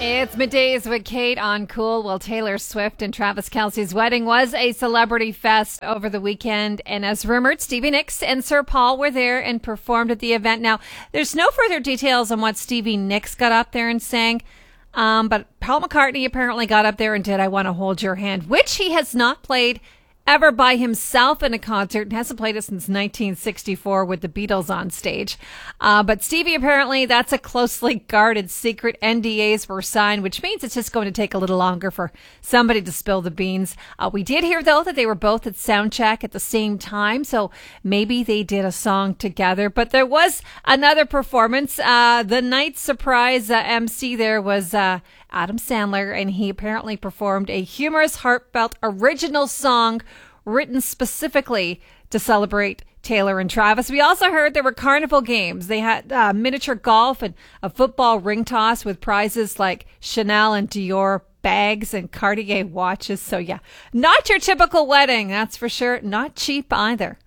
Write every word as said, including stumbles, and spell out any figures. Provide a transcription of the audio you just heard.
It's middays with Kate on Cool. Well, Taylor Swift and Travis Kelce's wedding was a celebrity fest over the weekend. And as rumored, Stevie Nicks and Sir Paul were there and performed at the event. Now, there's no further details on what Stevie Nicks got up there and sang. Um, but Paul McCartney apparently got up there and did I Want to Hold Your Hand, which he has not played ever by himself in a concert and hasn't played it since nineteen sixty-four with the Beatles on stage. Uh, but Stevie, apparently that's a closely guarded secret. N D As were signed, which means it's just going to take a little longer for somebody to spill the beans. Uh, we did hear, though, that they were both at soundcheck at the same time, so maybe they did a song together. But there was another performance. Uh, the night surprise uh, M C there was uh, Adam Sandler, and he apparently performed a humorous, heartfelt, original song written specifically to celebrate Taylor and Travis. We also heard there were carnival games. They had uh, miniature golf and a football ring toss with prizes like Chanel and Dior bags and Cartier watches. So yeah, not your typical wedding, that's for sure. Not cheap either.